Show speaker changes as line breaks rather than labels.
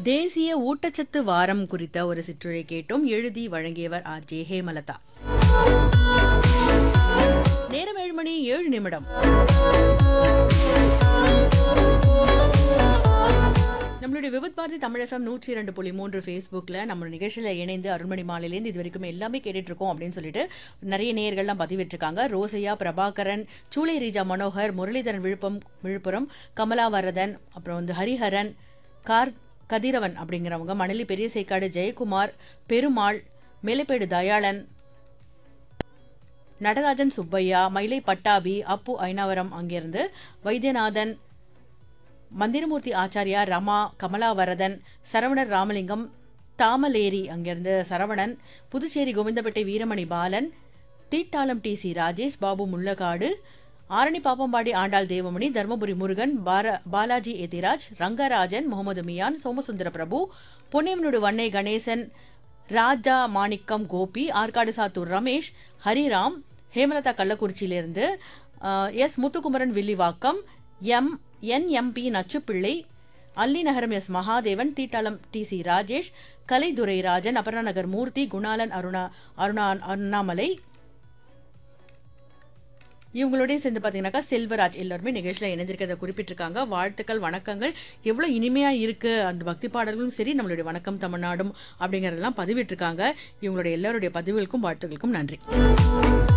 தேசிய ஊட்டச்சத்து வாரம் குறித்த ஒரு சிற்றுரை கேட்டோம். எழுதி வழங்கியவர் ஆர்.ஜே. ஹேமலதா. நேரம் 7:07. நம்மளுடைய விவித் பாரதி தமிழ் FM 102.3 ஃபேஸ்புக்கில் நம்ம நிகழ்ச்சியில் இணைந்து அருண்மணி மாலையிலேருந்து இது வரைக்கும் எல்லாமே கேட்டுட்டு இருக்கோம் அப்படின்னு சொல்லிட்டு நிறைய நேயர்கள்லாம் பதிவிட்டிருக்காங்க. ரோசையா, பிரபாகரன், சூளை ரீஜா மனோகர், முரளிதரன் விழுப்புரம், கமலாவரதன், அப்புறம் ஹரிஹரன், கதிரவன் அப்படிங்கிறவங்க, மணலி பெரிய சேக்காடு ஜெயக்குமார், பெருமாள், மேலைப்பேடு தயாளன், நடராஜன் சுப்பையா, மயிலை பட்டாபி, அப்பு ஐனாவரம், அங்கிருந்து வைத்தியநாதன், மந்திரமூர்த்தி ஆச்சாரியா, ரமா, கமலாவரதன், சரவணர் ராமலிங்கம், தாமலேரி, அங்கிருந்து சரவணன், புதுச்சேரி கோவிந்தப்பேட்டை வீரமணி பாலன், தீட்டாளம் TC ராஜேஷ், பாபு முள்ளக்காடு, ஆரணி பாப்பம்பாடி ஆண்டாள் தேவமணி, தர்மபுரி முருகன், பாலாஜி எதிராஜ், ரங்கராஜன், முகமது மியான், சோமசுந்தர பிரபு, பொன்னியமனுடு வண்ணை கணேசன், ராஜா மாணிக்கம் கோபி, ஆற்காடு சாத்தூர் ரமேஷ், ஹரிராம், ஹேமலதா கள்ளக்குறிச்சியிலிருந்து, எஸ் முத்துக்குமரன் வில்லிவாக்கம், NMP நச்சுப்பிள்ளை, அல்லி நகரம் எஸ் மகாதேவன், தீட்டாளம் TC ராஜேஷ், கலைதுரை ராஜன், அபர்ணநகர் மூர்த்தி, குணாலன் அருணாமலை, இவங்களோடய சேர்ந்து பார்த்தீங்கன்னாக்கா செல்வராஜ் எல்லாருமே நிகழ்ச்சியில் இணைந்திருக்கிறத குறிப்பிட்டிருக்காங்க. வாழ்த்துக்கள், வணக்கங்கள். எவ்வளோ இனிமையாக இருக்குது அந்த பக்தி பாடல்களும் சரி, நம்மளுடைய வணக்கம் தமிழ்நாடும் அப்படிங்கிறதெல்லாம் பதிவிட்டிருக்காங்க. இவங்களுடைய எல்லாருடைய பதிவுகளுக்கும் வாழ்த்துக்களுக்கும் நன்றி.